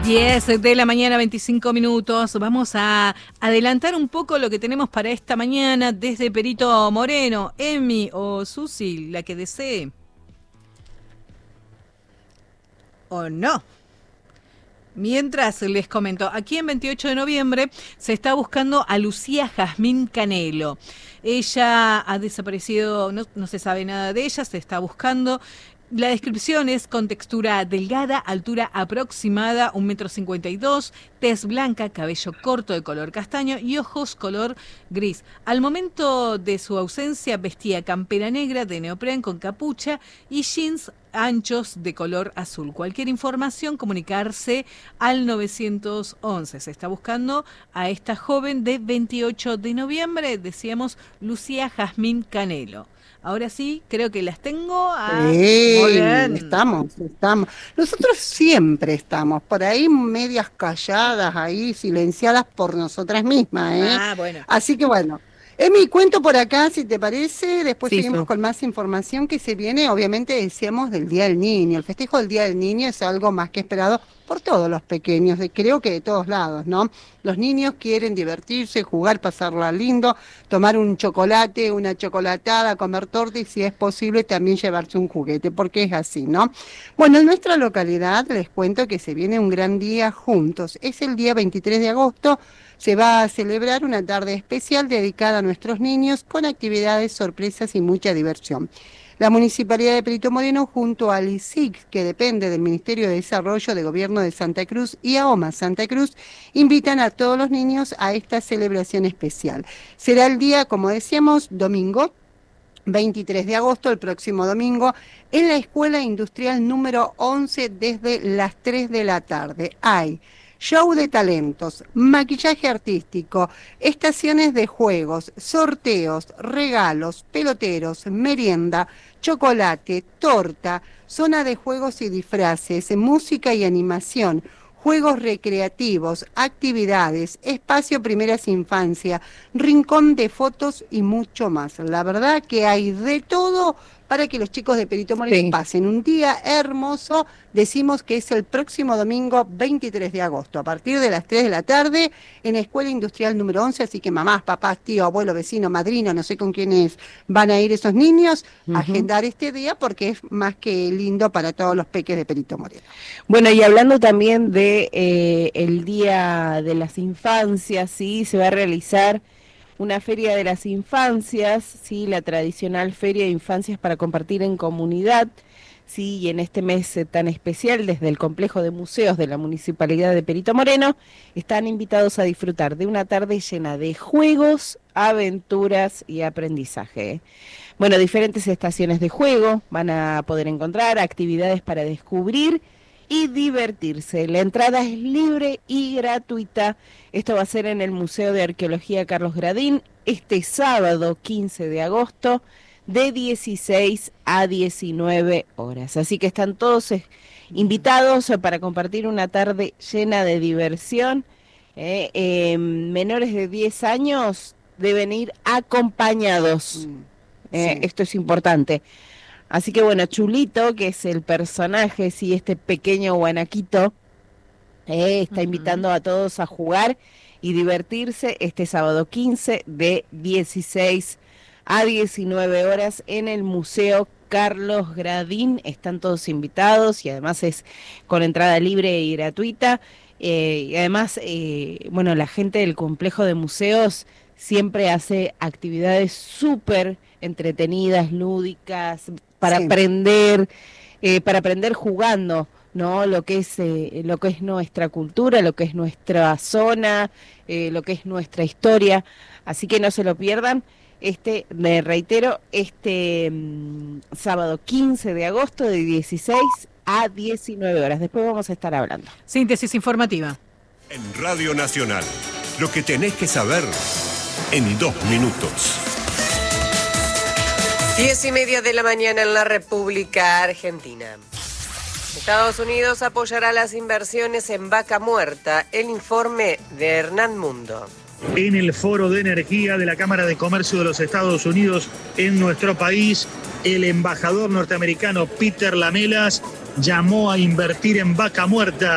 10 de la mañana, 25 minutos. Vamos a adelantar un poco lo que tenemos para esta mañana desde Perito Moreno. Emi o Susi, la que desee. ¿O no? Mientras les comento, aquí en 28 de noviembre se está buscando a Lucía Jazmín Canelo. Ella ha desaparecido, no se sabe nada de ella, se está buscando. La descripción es con textura delgada, altura aproximada, 1,52 m, tez blanca, cabello corto de color castaño y ojos color gris. Al momento de su ausencia vestía campera negra de neopren con capucha y jeans anchos de color azul. Cualquier información, comunicarse al 911. Se está buscando a esta joven de 28 de noviembre, decíamos Lucía Jazmín Canelo. Ahora sí, creo que las tengo. Muy bien. Estamos. Nosotros siempre estamos, por ahí medias calladas, ahí silenciadas por nosotras mismas, ¿eh? Bueno. Así que bueno. Emi, cuento por acá, si te parece, después Sí, seguimos con más información que se viene, obviamente decíamos del Día del Niño. El festejo del Día del Niño es algo más que esperado por todos los pequeños, creo que de todos lados, ¿no? Los niños quieren divertirse, jugar, pasarla lindo, tomar un chocolate, una chocolatada, comer torta y si es posible también llevarse un juguete, porque es así, ¿no? Bueno, en nuestra localidad les cuento que se viene un gran día juntos. Es el día 23 de agosto. Se va a celebrar una tarde especial dedicada a nuestros niños con actividades, sorpresas y mucha diversión. La Municipalidad de Perito Moreno junto al ISIC, que depende del Ministerio de Desarrollo de Gobierno de Santa Cruz, y a OMA Santa Cruz, invitan a todos los niños a esta celebración especial. Será el día, como decíamos, domingo, 23 de agosto, el próximo domingo, en la Escuela Industrial número 11 desde las 3 de la tarde. Hay show de talentos, maquillaje artístico, estaciones de juegos, sorteos, regalos, peloteros, merienda, chocolate, torta, zona de juegos y disfraces, música y animación, juegos recreativos, actividades, espacio primeras infancia, rincón de fotos y mucho más. La verdad que hay de todo para que los chicos de Perito Moreno pasen un día hermoso. Decimos que es el próximo domingo 23 de agosto, a partir de las 3 de la tarde, en la Escuela Industrial número 11, así que mamás, papás, tío, abuelo, vecino, madrina, no sé con quiénes van a ir esos niños, a agendar este día porque es más que lindo para todos los peques de Perito Moreno. Bueno, y hablando también de el Día de las Infancias, sí, se va a realizar una feria de las infancias, sí, la tradicional feria de infancias para compartir en comunidad, sí, y en este mes tan especial desde el complejo de museos de la Municipalidad de Perito Moreno están invitados a disfrutar de una tarde llena de juegos, aventuras y aprendizaje. Bueno, diferentes estaciones de juego van a poder encontrar, actividades para descubrir y divertirse. La entrada es libre y gratuita. Esto va a ser en el Museo de Arqueología Carlos Gradín este sábado 15 de agosto de 16 a 19 horas. Así que están todos invitados para compartir una tarde llena de diversión. Menores de 10 años deben ir acompañados. Esto es importante. Así que bueno, Chulito, que es el personaje, sí, este pequeño guanaquito, está invitando a todos a jugar y divertirse este sábado 15 de 16 a 19 horas en el Museo Carlos Gradín. Están todos invitados y además es con entrada libre y gratuita. Y además, bueno, la gente del complejo de museos siempre hace actividades súper entretenidas, lúdicas, para aprender jugando, ¿no? Lo que es nuestra cultura, lo que es nuestra zona, lo que es nuestra historia. Así que no se lo pierdan. Me reitero, sábado 15 de agosto de 16 a 19 horas. Después vamos a estar hablando. Síntesis informativa. En Radio Nacional, lo que tenés que saber en 2 minutos. 10:30 de la mañana en la República Argentina. Estados Unidos apoyará las inversiones en Vaca Muerta. El informe de Hernán Mundo. En el Foro de Energía de la Cámara de Comercio de los Estados Unidos en nuestro país, el embajador norteamericano Peter Lamelas llamó a invertir en Vaca Muerta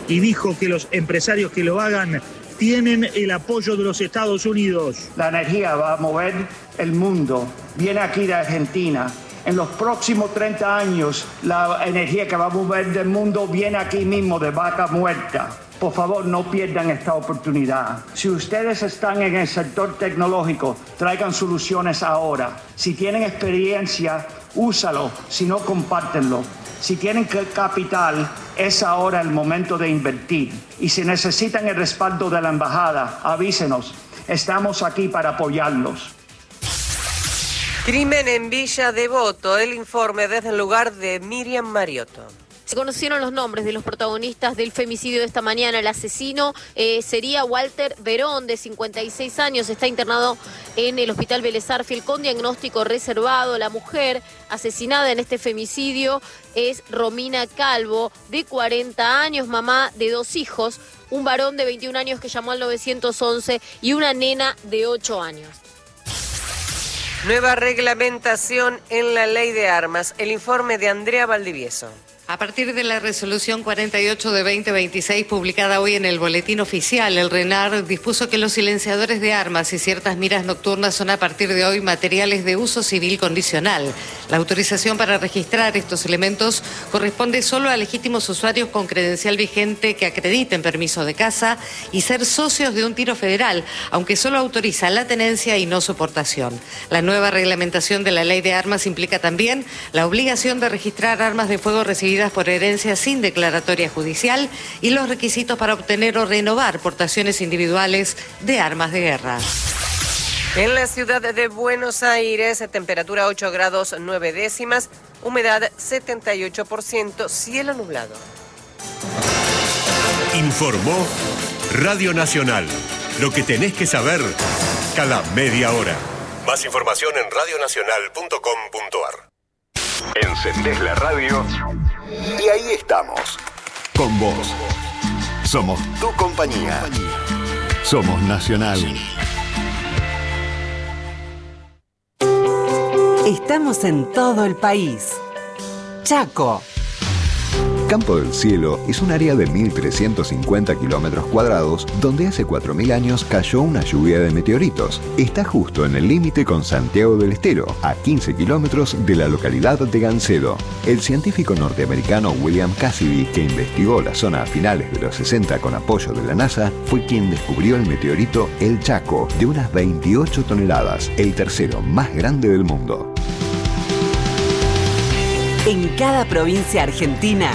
y dijo que los empresarios que lo hagan tienen el apoyo de los Estados Unidos. La energía va a mover el mundo, viene aquí de Argentina. En los próximos 30 años, la energía que va a mover del mundo viene aquí mismo de Vaca Muerta. Por favor, no pierdan esta oportunidad. Si ustedes están en el sector tecnológico, traigan soluciones ahora. Si tienen experiencia, úsalo. Si no, compártenlo. Si tienen capital, es ahora el momento de invertir. Y si necesitan el respaldo de la embajada, avísenos. Estamos aquí para apoyarlos. Crimen en Villa Devoto. El informe desde el lugar de Miriam Mariotto. Se conocieron los nombres de los protagonistas del femicidio de esta mañana. El asesino sería Walter Verón, de 56 años. Está internado en el Hospital Vélez Arfield con diagnóstico reservado. La mujer asesinada en este femicidio es Romina Calvo, de 40 años, mamá de 2 hijos. Un varón de 21 años que llamó al 911 y una nena de 8 años. Nueva reglamentación en la ley de armas. El informe de Andrea Valdivieso. A partir de la resolución 48 de 2026 publicada hoy en el Boletín Oficial, el RENAR dispuso que los silenciadores de armas y ciertas miras nocturnas son a partir de hoy materiales de uso civil condicional. La autorización para registrar estos elementos corresponde solo a legítimos usuarios con credencial vigente que acrediten permiso de caza y ser socios de un tiro federal, aunque solo autoriza la tenencia y no su portación. La nueva reglamentación de la ley de armas implica también la obligación de registrar armas de fuego recibidas por herencia sin declaratoria judicial y los requisitos para obtener o renovar portaciones individuales de armas de guerra. En la ciudad de Buenos Aires, temperatura 8 grados 9 décimas, humedad 78%, cielo nublado. Informó Radio Nacional. Lo que tenés que saber cada media hora. Más información en radionacional.com.ar. Encendés la radio y ahí estamos, con vos. Somos tu compañía. Somos Nacional. Estamos en todo el país. Chaco. Campo del Cielo es un área de 1.350 kilómetros cuadrados donde hace 4.000 años cayó una lluvia de meteoritos. Está justo en el límite con Santiago del Estero, a 15 kilómetros de la localidad de Gancedo. El científico norteamericano William Cassidy, que investigó la zona a finales de los 60 con apoyo de la NASA, fue quien descubrió el meteorito El Chaco, de unas 28 toneladas, el tercero más grande del mundo. En cada provincia argentina,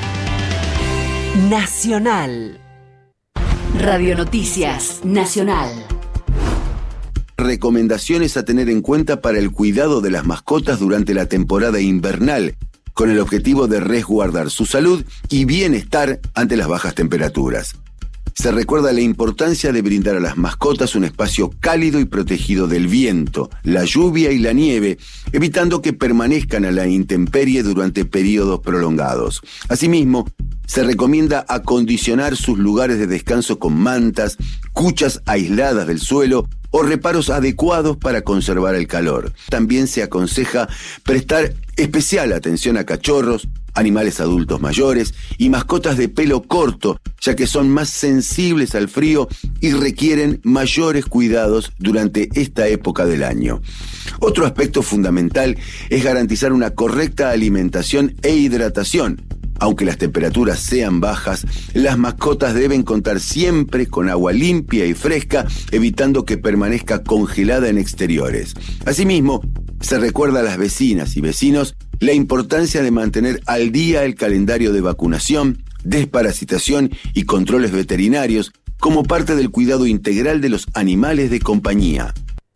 Nacional. Radio Noticias Nacional. Recomendaciones a tener en cuenta para el cuidado de las mascotas durante la temporada invernal, con el objetivo de resguardar su salud y bienestar ante las bajas temperaturas. Se recuerda la importancia de brindar a las mascotas un espacio cálido y protegido del viento, la lluvia y la nieve, evitando que permanezcan a la intemperie durante periodos prolongados. Asimismo, se recomienda acondicionar sus lugares de descanso con mantas, cuchas aisladas del suelo o reparos adecuados para conservar el calor. También se aconseja prestar especial atención a cachorros, animales adultos mayores y mascotas de pelo corto, ya que son más sensibles al frío y requieren mayores cuidados durante esta época del año. Otro aspecto fundamental es garantizar una correcta alimentación e hidratación. Aunque las temperaturas sean bajas, las mascotas deben contar siempre con agua limpia y fresca, evitando que permanezca congelada en exteriores. Asimismo, se recuerda a las vecinas y vecinos la importancia de mantener al día el calendario de vacunación, desparasitación y controles veterinarios como parte del cuidado integral de los animales de compañía.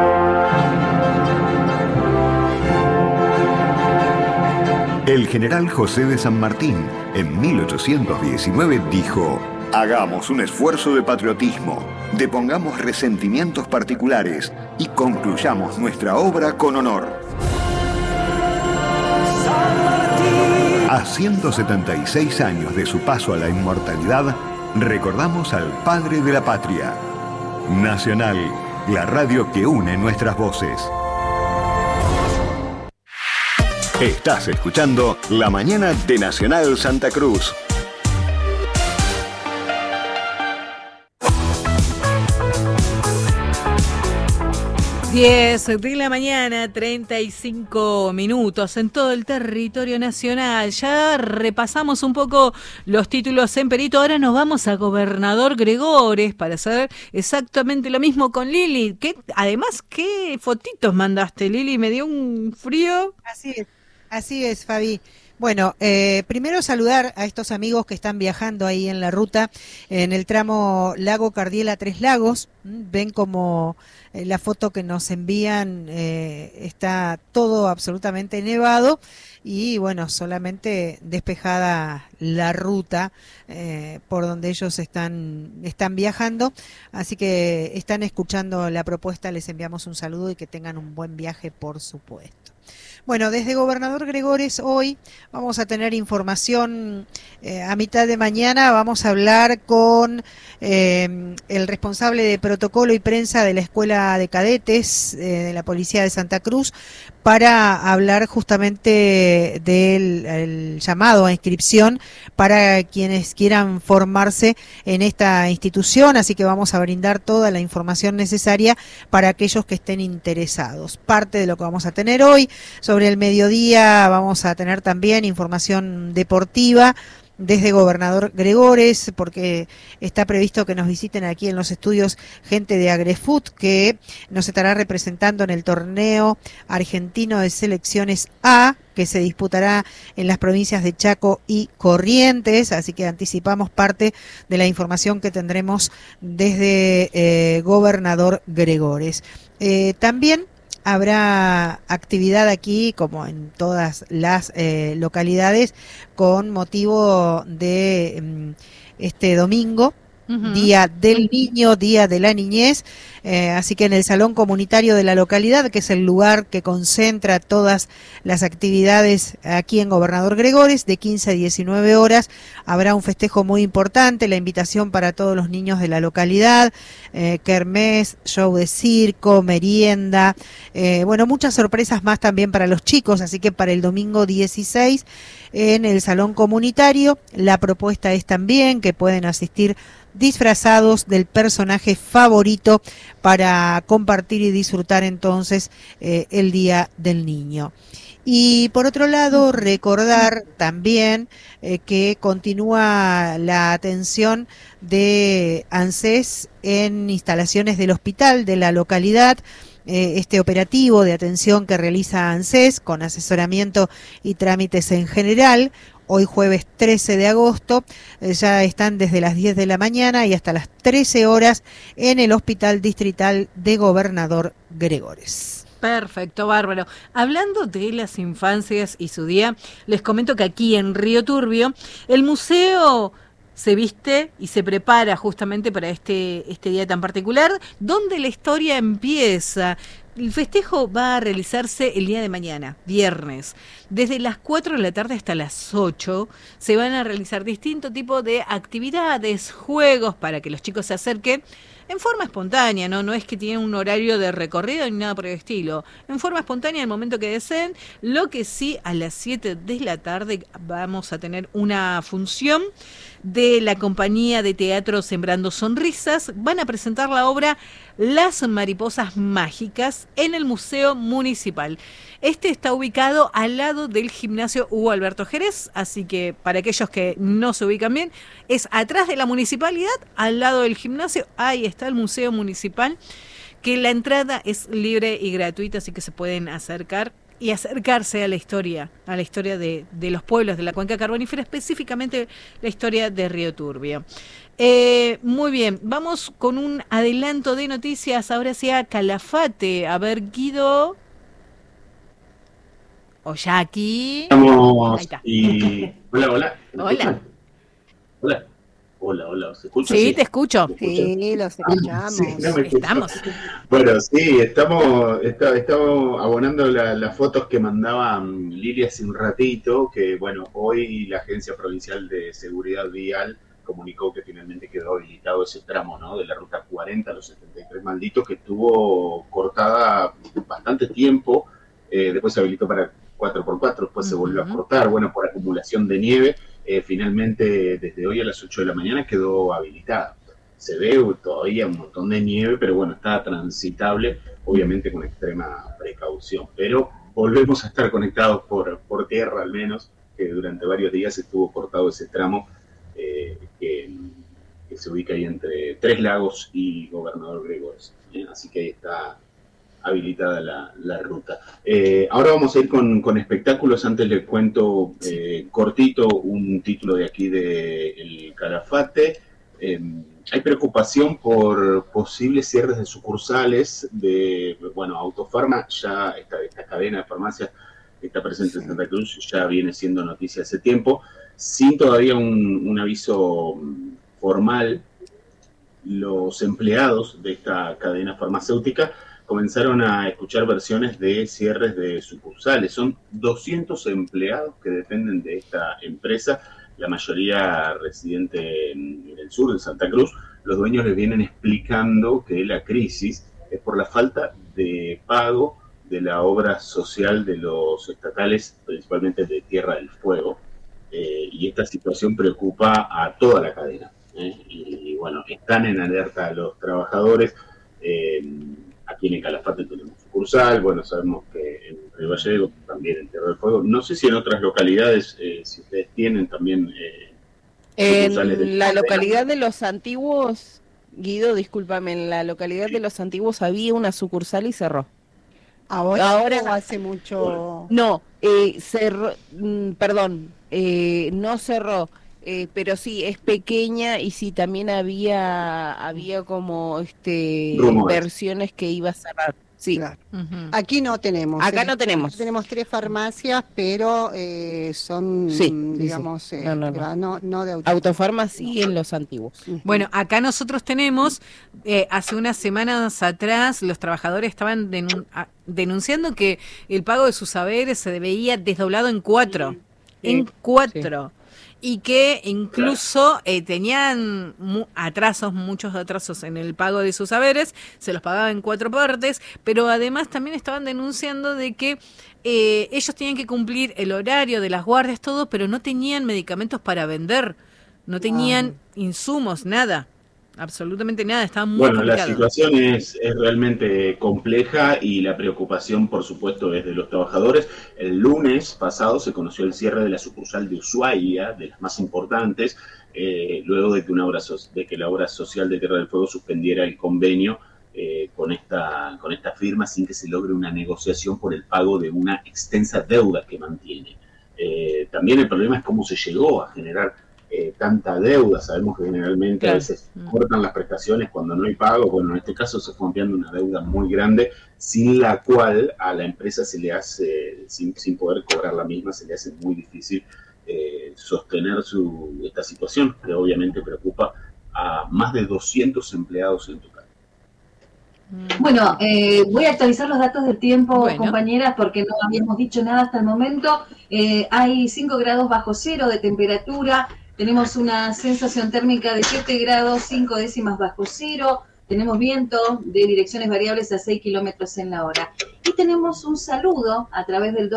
El general José de San Martín, en 1819, dijo: hagamos un esfuerzo de patriotismo, depongamos resentimientos particulares y concluyamos nuestra obra con honor. A 176 años de su paso a la inmortalidad, recordamos al padre de la patria. Nacional, la radio que une nuestras voces. Estás escuchando La Mañana de Nacional Santa Cruz. 10 de la mañana, 35 minutos en todo el territorio nacional. Ya repasamos un poco los títulos en Perito. Ahora nos vamos a Gobernador Gregores para hacer exactamente lo mismo con Lili. Además, ¿qué fotitos mandaste, Lili? Me dio un frío. Así es, Fabi. Bueno, primero saludar a estos amigos que están viajando ahí en la ruta, en el tramo Lago Cardiel a Tres Lagos. Ven como la foto que nos envían, está todo absolutamente nevado y bueno, solamente despejada la ruta por donde ellos están viajando. Así que están escuchando la propuesta, les enviamos un saludo y que tengan un buen viaje, por supuesto. Bueno, desde Gobernador Gregores hoy vamos a tener información a mitad de mañana. Vamos a hablar con el responsable de protocolo y prensa de la Escuela de Cadetes de la Policía de Santa Cruz para hablar justamente del llamado a inscripción para quienes quieran formarse en esta institución. Así que vamos a brindar toda la información necesaria para aquellos que estén interesados. Parte de lo que vamos a tener hoy. Sobre el mediodía vamos a tener también información deportiva desde Gobernador Gregores, porque está previsto que nos visiten aquí en los estudios gente de Agrefoot, que nos estará representando en el torneo argentino de selecciones A, que se disputará en las provincias de Chaco y Corrientes, así que anticipamos parte de la información que tendremos desde Gobernador Gregores. También habrá actividad aquí, como en todas las localidades, con motivo de este domingo, Día del Niño, Día de la Niñez, así que en el Salón Comunitario de la localidad, que es el lugar que concentra todas las actividades aquí en Gobernador Gregores, de 15 a 19 horas, habrá un festejo muy importante, la invitación para todos los niños de la localidad, kermés, show de circo, merienda, bueno, muchas sorpresas más también para los chicos, así que para el domingo 16 en el Salón Comunitario, la propuesta es también que pueden asistir disfrazados del personaje favorito para compartir y disfrutar entonces el Día del Niño. Y por otro lado, recordar también que continúa la atención de ANSES en instalaciones del hospital de la localidad, este operativo de atención que realiza ANSES con asesoramiento y trámites en general. Hoy jueves 13 de agosto, ya están desde las 10 de la mañana y hasta las 13 horas en el Hospital Distrital de Gobernador Gregores. Perfecto, bárbaro. Hablando de las infancias y su día, les comento que aquí en Río Turbio, el museo se viste y se prepara justamente para este día tan particular, donde la historia empieza. El festejo va a realizarse el día de mañana, viernes. Desde las 4 de la tarde hasta las 8 se van a realizar distintos tipos de actividades, juegos para que los chicos se acerquen en forma espontánea, ¿no? No es que tienen un horario de recorrido ni nada por el estilo. En forma espontánea, el momento que deseen. Lo que sí, a las 7 de la tarde vamos a tener una función de la compañía de teatro Sembrando Sonrisas. Van a presentar la obra Las Mariposas Mágicas en el Museo Municipal. Este está ubicado al lado del gimnasio Hugo Alberto Jerez, así que para aquellos que no se ubican bien, es atrás de la municipalidad, al lado del gimnasio, ahí está el Museo Municipal, que la entrada es libre y gratuita, así que se pueden acercar y acercarse a la historia de los pueblos de la cuenca carbonífera, específicamente la historia de Río Turbio. Muy bien, vamos con un adelanto de noticias, ahora sí a Calafate. A ver, Guido o Jackie. Estamos Ahí está. y... Hola. Hola. Hola, ¿se escucha? Sí, te escucho. Sí, los escuchamos. Sí, no me escucho. Estamos. Bueno, sí, estamos abonando las fotos que mandaban Lili hace un ratito, que bueno, hoy la Agencia Provincial de Seguridad Vial comunicó que finalmente quedó habilitado ese tramo, ¿no? De la ruta 40, los 73 malditos, que estuvo cortada bastante tiempo, después se habilitó para 4x4, después se volvió a cortar, bueno, por acumulación de nieve, finalmente desde hoy a las 8 de la mañana quedó habilitada. se ve todavía un montón de nieve, pero bueno, está transitable, obviamente con extrema precaución. Pero volvemos a estar conectados por tierra al menos, que durante varios días estuvo cortado ese tramo que se ubica ahí entre Tres Lagos y Gobernador Gregores. Así que ahí está habilitada la ruta. Ahora vamos a ir con espectáculos. Antes les cuento cortito un título de aquí de El Calafate. Hay preocupación por posibles cierres de sucursales de, Autofarma, ya esta cadena de farmacias que está presente en Santa Cruz ya viene siendo noticia hace tiempo, sin todavía un aviso formal. Los empleados de esta cadena farmacéutica comenzaron a escuchar versiones de cierres de sucursales. Son 200 empleados que dependen de esta empresa, la mayoría residente en el sur de Santa Cruz. Los dueños les vienen explicando que la crisis es por la falta de pago de la obra social de los estatales, principalmente de Tierra del Fuego. Y esta situación preocupa a toda la cadena. Y bueno, están en alerta los trabajadores. Aquí en Calafate tenemos sucursal, sabemos que en Río Gallegos, también en Tierra del Fuego. No sé si en otras localidades, si ustedes tienen también en la localidad de Los Antiguos, Guido, discúlpame, en la localidad de Los Antiguos había una sucursal y cerró. Ahora hace mucho... No, cerró, perdón, no cerró. Pero sí, es pequeña y sí, también había como versiones que iba a cerrar. Sí. Claro. Aquí no tenemos. Acá no tenemos. Tenemos 3 farmacias, pero son, digamos, no de Autofarma sí en Los Antiguos. Bueno, acá nosotros tenemos, hace unas semanas atrás, los trabajadores estaban denunciando que el pago de sus saberes se veía desdoblado en 4. En 4. Y que incluso tenían muchos atrasos en el pago de sus saberes, se los pagaba en 4 partes, pero además también estaban denunciando de que ellos tenían que cumplir el horario de las guardias, todo, pero no tenían medicamentos para vender, no tenían insumos, nada. Absolutamente nada, está muy complicado. La situación es realmente compleja y la preocupación, por supuesto, es de los trabajadores. El lunes pasado se conoció el cierre de la sucursal de Ushuaia, de las más importantes, luego de que la obra social de Tierra del Fuego suspendiera el convenio con esta firma sin que se logre una negociación por el pago de una extensa deuda que mantiene. También el problema es cómo se llegó a generar tanta deuda. Sabemos que generalmente a veces cortan las prestaciones cuando no hay pago. Bueno, en este caso se fue ampliando una deuda muy grande, sin la cual a la empresa se le hace, sin poder cobrar la misma, se le hace muy difícil sostener esta situación, que obviamente preocupa a más de 200 empleados en total. Bueno, voy a actualizar los datos del tiempo, compañeras, porque no habíamos dicho nada hasta el momento. Hay 5 grados bajo cero de temperatura, tenemos una sensación térmica de 7 grados, 5 décimas bajo cero, tenemos viento de direcciones variables a 6 kilómetros en la hora. Y tenemos un saludo a través del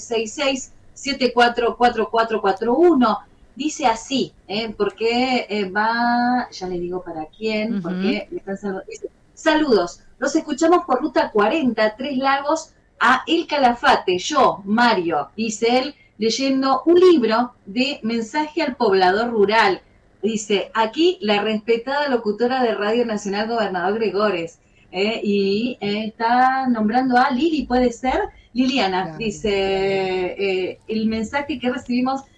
2966-744441. Dice así, porque va, ya le digo para quién, porque me están saludando. Saludos, los escuchamos por ruta 40, Tres Lagos, a El Calafate. Yo, Mario, dice él, leyendo un libro de Mensaje al Poblador Rural. Dice, aquí la respetada locutora de Radio Nacional, Gobernador Gregores. Y está nombrando a Lili, ¿puede ser? Liliana, dice, el mensaje que recibimos